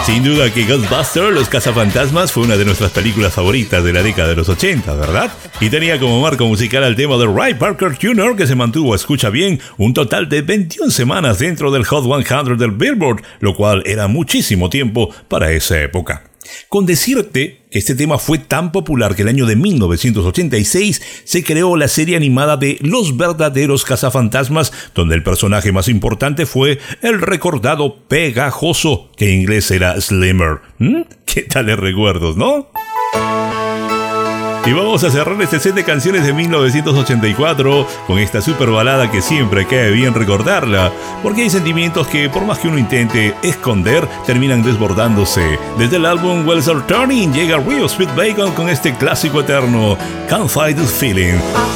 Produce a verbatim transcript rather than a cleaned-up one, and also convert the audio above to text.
Sin duda que Ghostbusters, Los Cazafantasmas, fue una de nuestras películas favoritas de la década de los ochenta, ¿verdad? Y tenía como marco musical al tema de Ray Parker junior, que se mantuvo, escucha bien, un total de veintiuna semanas dentro del Hot cien del Billboard, lo cual era muchísimo tiempo para esa época. Con decirte que este tema fue tan popular que el año de mil novecientos ochenta y seis se creó la serie animada de Los Verdaderos Cazafantasmas, donde el personaje más importante fue el recordado Pegajoso, que en inglés era Slimmer. ¿Mm? ¿Qué tales recuerdos, no? Y vamos a cerrar este set de canciones de mil novecientos ochenta y cuatro con esta super balada que siempre cae bien recordarla, porque hay sentimientos que, por más que uno intente esconder, terminan desbordándose. Desde el álbum Wells Are Turning llega Rio Speed Bacon con este clásico eterno, Can't Fight This Feeling.